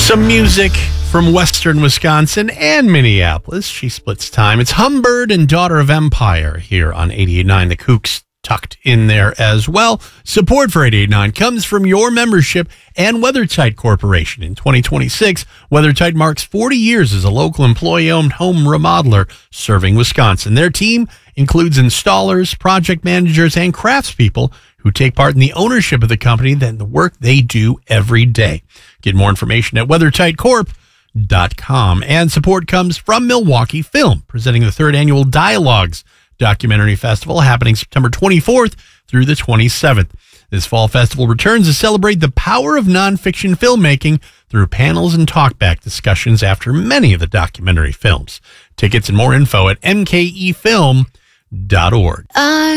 Some music from Western Wisconsin and Minneapolis. She splits time. It's Humbird and Daughter of Empire here on 88.9. The Kooks tucked in there as well. Support for 88.9 comes from your membership and WeatherTight Corporation. In 2026, WeatherTight marks 40 years as a local employee-owned home remodeler serving Wisconsin. Their team includes installers, project managers, and craftspeople who take part in the ownership of the company and the work they do every day. Get more information at weathertightcorp.com. And support comes from Milwaukee Film, presenting the third annual Dialogues Documentary Festival, happening September 24th through the 27th. This fall festival returns to celebrate the power of nonfiction filmmaking through panels and talkback discussions after many of the documentary films. Tickets and more info at mkefilm.org.